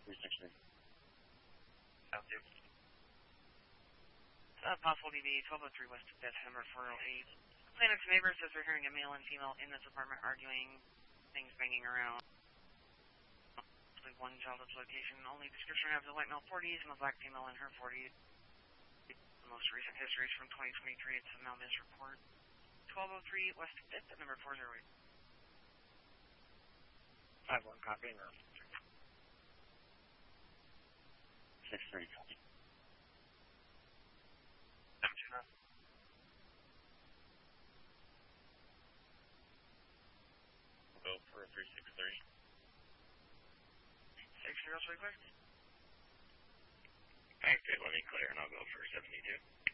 360. South Duke. Possible DB 1203 West of Death, number 408. Plaintiff's neighbor says they're hearing a male and female in this apartment arguing, things banging around. One child's location. Only description of the white male 40s and the black female in her 40s. The most recent history is from 2023. It's a Malmis report. 1203 West of Death, number 408. 5-1 copy. 6-3 copy. 729. We'll go for 363. 6-0, so we clear? Alright, good. Let me clear and I'll go for 72.